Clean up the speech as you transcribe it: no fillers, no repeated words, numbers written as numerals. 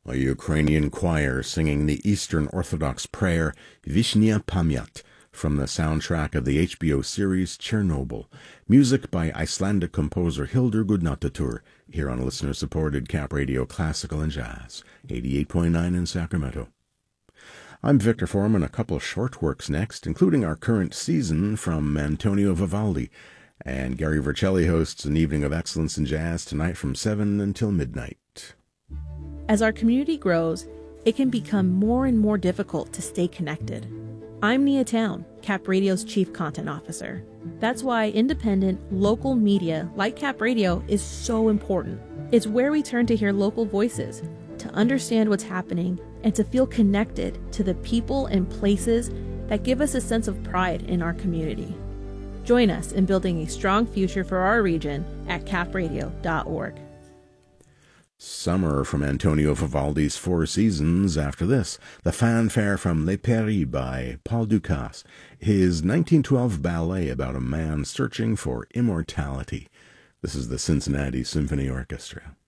A Ukrainian choir singing the Eastern Orthodox prayer Vishnya Pamyat from the soundtrack of the HBO series Chernobyl. Music by Icelandic composer Hildur Gudnadóttir, here on listener-supported Cap Radio Classical and Jazz, 88.9 in Sacramento. I'm Victor Foreman. A couple of short works next, including our current season from Antonio Vivaldi. And Gary Vercelli hosts an evening of excellence in jazz tonight from 7 until midnight. As our community grows, it can become more and more difficult to stay connected. I'm Nia Town, Cap Radio's Chief Content Officer. That's why independent, local media like Cap Radio is so important. It's where we turn to hear local voices, to understand what's happening, and to feel connected to the people and places that give us a sense of pride in our community. Join us in building a strong future for our region at capradio.org. Summer from Antonio Vivaldi's Four Seasons. After this, the fanfare from Les Péris by Paul Dukas, his 1912 ballet about a man searching for immortality. This is the Cincinnati Symphony Orchestra.